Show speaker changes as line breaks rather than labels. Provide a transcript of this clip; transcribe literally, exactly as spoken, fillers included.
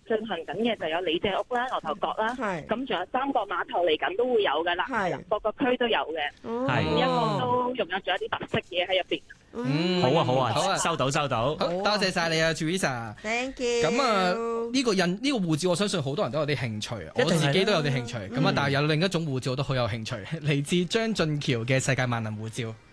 進行緊嘅就有李鄭屋啦、牛頭角啦，
係
咁仲有三個碼頭嚟緊都會有噶啦，
係
各個區都有嘅，
係
每一個都融入咗一啲特色嘢喺入邊。
嗯，好啊好啊，
好啊
收到收到。
好多謝晒你啊 Teresa。
，thank you。
咁啊，呢個印呢個護照，我相信好多人都有啲興趣，
一定係
我自己都有啲興趣。咁啊，
嗯
但係有另一種護照我都好有興趣，嚟自張俊橋嘅世界萬能護照。